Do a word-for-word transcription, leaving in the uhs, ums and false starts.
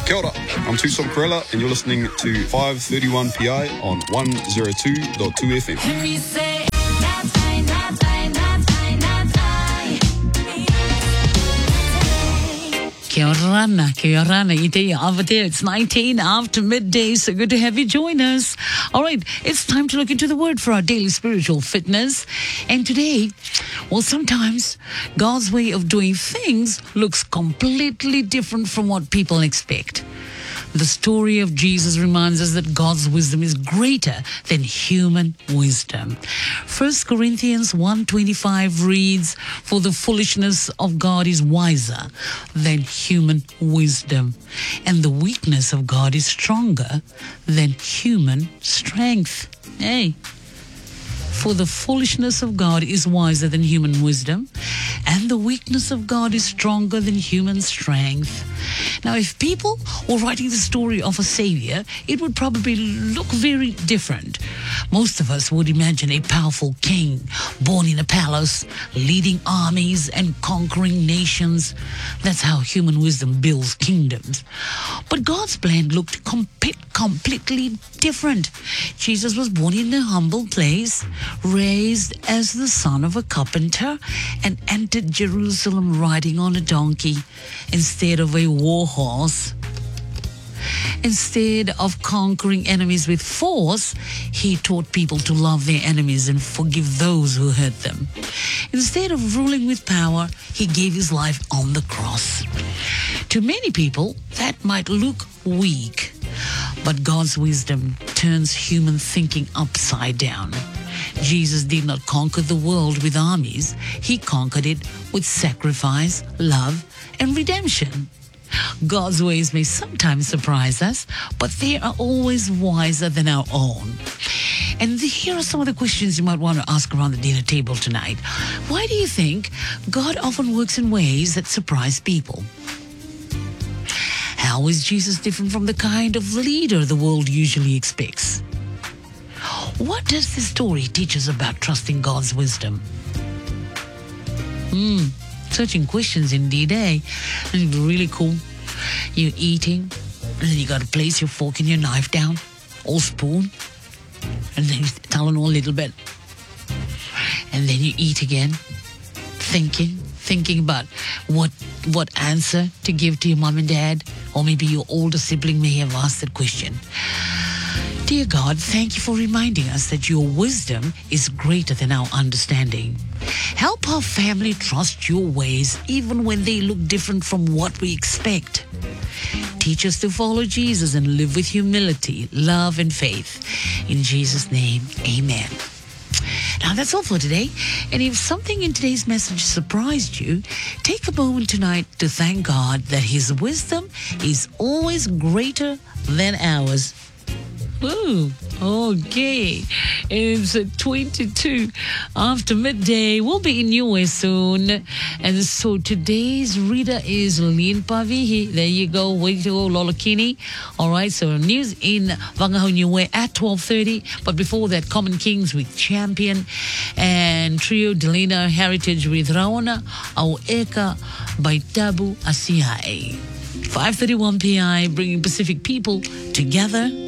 Kia ora, I'm Tucson Corella and you're listening to five thirty-one P I on one oh two point two F M. Kia ora, kia ora, ite over there. It's nineteen after midday, so good to have you join us. All right, it's time to look into the Word for our daily spiritual fitness. And today, well, sometimes God's way of doing things looks completely different from what people expect. The story of Jesus reminds us that God's wisdom is greater than human wisdom. First Corinthians one twenty-five reads, "For the foolishness of God is wiser than human wisdom, and the weakness of God is stronger than human strength." Hey. For the foolishness of God is wiser than human wisdom, and the weakness of God is stronger than human strength. Now, if people were writing the story of a savior, it would probably look very different. Most of us would imagine a powerful king born in a palace, leading armies and conquering nations. That's how human wisdom builds kingdoms. But God's plan looked com- completely different. Jesus was born in a humble place, raised as the son of a carpenter, and entered Jerusalem riding on a donkey instead of a war horse. Instead of conquering enemies with force, he taught people to love their enemies and forgive those who hurt them. Instead of ruling with power, he gave his life on the cross. To many people, that might look weak, but God's wisdom turns human thinking upside down. Jesus did not conquer the world with armies. He conquered it with sacrifice, love, and redemption. God's ways may sometimes surprise us, but they are always wiser than our own. And here are some of the questions you might want to ask around the dinner table tonight. Why do you think God often works in ways that surprise people? How is Jesus different from the kind of leader the world usually expects? What does this story teach us about trusting God's wisdom? Hmm, searching questions indeed, eh? It'd be really cool. You're eating, and then you got to place your fork and your knife down, or spoon, and then you Tylenol a little bit. And then you eat again, thinking, thinking about what what answer to give to your mom and dad, or maybe your older sibling may have asked that question. Dear God, thank you for reminding us that your wisdom is greater than our understanding. Help our family trust your ways even when they look different from what we expect. Teach us to follow Jesus and live with humility, love, and faith. In Jesus' name, amen. Now, that's all for today. And if something in today's message surprised you, take a moment tonight to thank God that His wisdom is always greater than ours. Ooh, okay. It's twenty-two after midday. We'll be in U S soon. And so today's reader is Lynn Pavihi. There you go. Waito Lolokini. All right, so news in Wangahau at twelve thirty. But before that, Common Kings with Champion and Trio Delina Heritage with Raona Aueka by Tabu Asiai. five thirty-one P I, bringing Pacific people together